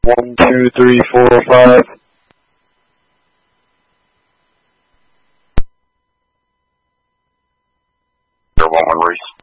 1, 2, 3, 4, 5. Air 11 Reese.